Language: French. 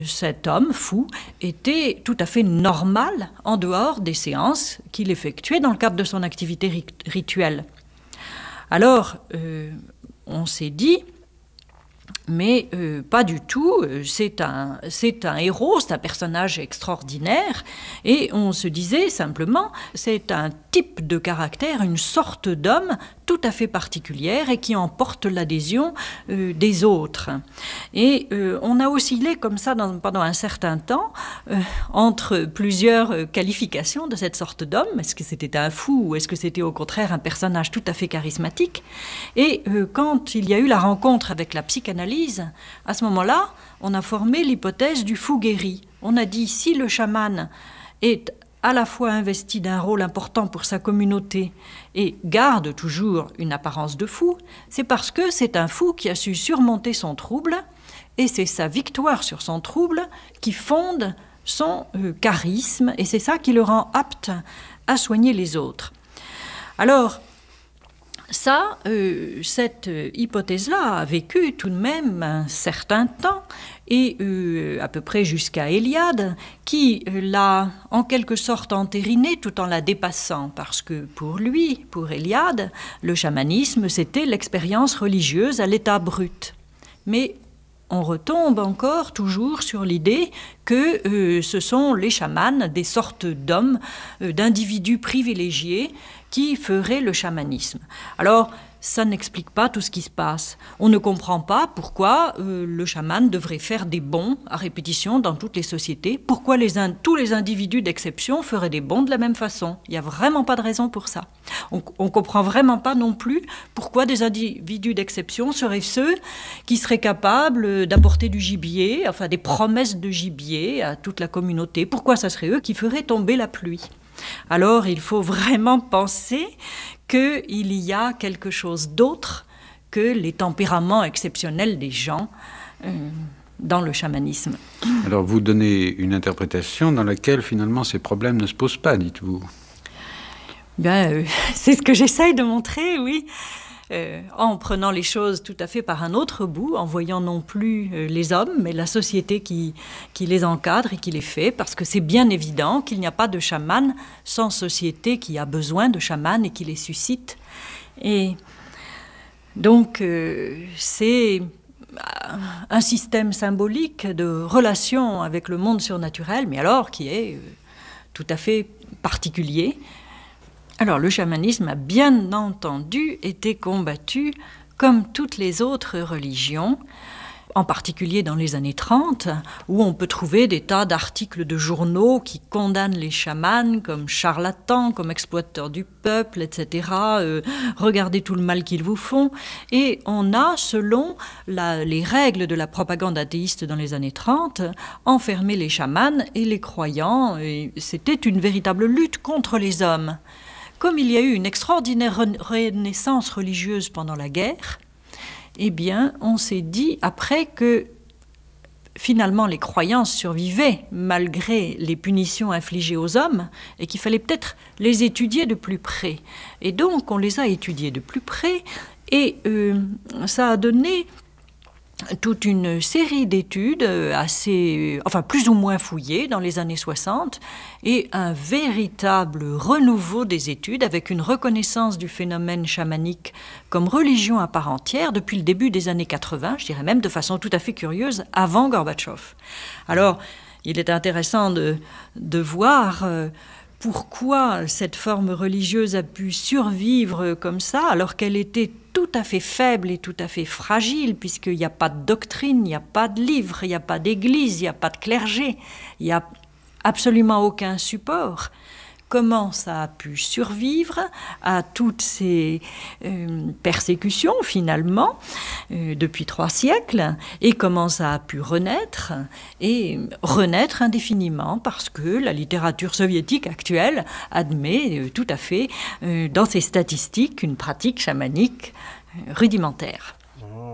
Cet homme fou était tout à fait normal en dehors des séances qu'il effectuait dans le cadre de son activité rituelle. Alors, on s'est dit, mais pas du tout, c'est un héros, c'est un personnage extraordinaire, et on se disait simplement, c'est un type de caractère, une sorte d'homme tout à fait particulière et qui emporte l'adhésion des autres. Et on a oscillé comme ça pendant un certain temps entre plusieurs qualifications de cette sorte d'homme. Est-ce que c'était un fou ou est-ce que c'était au contraire un personnage tout à fait charismatique? Et quand il y a eu la rencontre avec la psychanalyse, à ce moment-là, on a formé l'hypothèse du fou guéri. On a dit, si le chaman est à la fois investi d'un rôle important pour sa communauté et garde toujours une apparence de fou, c'est parce que c'est un fou qui a su surmonter son trouble, et c'est sa victoire sur son trouble qui fonde son charisme, et c'est ça qui le rend apte à soigner les autres. Alors, ça, cette hypothèse-là a vécu tout de même un certain temps, et à peu près jusqu'à Héliade, qui l'a en quelque sorte entérinée tout en la dépassant, parce que pour lui, pour Héliade, le chamanisme, c'était l'expérience religieuse à l'état brut. Mais on retombe encore toujours sur l'idée que ce sont les chamans, des sortes d'hommes, d'individus privilégiés, qui feraient le chamanisme. Alors, ça n'explique pas tout ce qui se passe. On ne comprend pas pourquoi le chaman devrait faire des bons à répétition dans toutes les sociétés. Pourquoi tous les individus d'exception feraient des bons de la même façon. Il n'y a vraiment pas de raison pour ça. On ne comprend vraiment pas non plus pourquoi des individus d'exception seraient ceux qui seraient capables d'apporter du gibier, enfin des promesses de gibier à toute la communauté. Pourquoi ça serait eux qui feraient tomber la pluie? Alors il faut vraiment penser qu'il y a quelque chose d'autre que les tempéraments exceptionnels des gens dans le chamanisme. Alors vous donnez une interprétation dans laquelle finalement ces problèmes ne se posent pas, dites-vous. Bien, c'est ce que j'essaye de montrer, oui. En prenant les choses tout à fait par un autre bout, en voyant non plus les hommes, mais la société qui les encadre et qui les fait, parce que c'est bien évident qu'il n'y a pas de chaman sans société qui a besoin de chamans et qui les suscite. Et donc, c'est un système symbolique de relation avec le monde surnaturel, mais alors qui est tout à fait particulier. Alors, le chamanisme a bien entendu été combattu comme toutes les autres religions, en particulier dans les années 30, où on peut trouver des tas d'articles de journaux qui condamnent les chamans comme charlatans, comme exploiteurs du peuple, etc. Regardez tout le mal qu'ils vous font. Et on a, selon les règles de la propagande athéiste dans les années 30, enfermé les chamans et les croyants. Et c'était une véritable lutte contre les hommes. Comme il y a eu une extraordinaire renaissance religieuse pendant la guerre, eh bien, on s'est dit après que finalement les croyances survivaient malgré les punitions infligées aux hommes et qu'il fallait peut-être les étudier de plus près. Et donc, on les a étudiés de plus près et ça a donné toute une série d'études plus ou moins fouillées dans les années 60 et un véritable renouveau des études avec une reconnaissance du phénomène chamanique comme religion à part entière depuis le début des années 80, je dirais même de façon tout à fait curieuse, avant Gorbatchev. Alors, il est intéressant de voir pourquoi cette forme religieuse a pu survivre comme ça alors qu'elle était tout à fait faible et tout à fait fragile, puisqu'il n'y a pas de doctrine, il n'y a pas de livre, il n'y a pas d'église, il n'y a pas de clergé, il n'y a absolument aucun support. Comment ça a pu survivre à toutes ces persécutions, finalement, depuis 3 siècles, et comment ça a pu renaître, et renaître indéfiniment, parce que la littérature soviétique actuelle admet tout à fait, dans ses statistiques, une pratique chamanique rudimentaire.